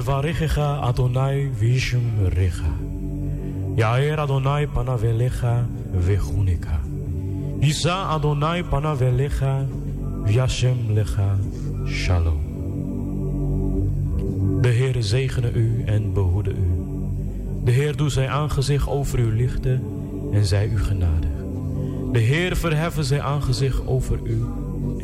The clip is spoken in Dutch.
Mevarichecha Adonai Vishum Recha. Yair Adonai Panavelecha Vechunika. Isa Adonai Panavelecha Vyashem Lecha Shalom. De Heer zegene u en behoede u. De Heer doet zijn aangezicht over u lichten en zij u genadig. De Heer verheffen zijn aangezicht over u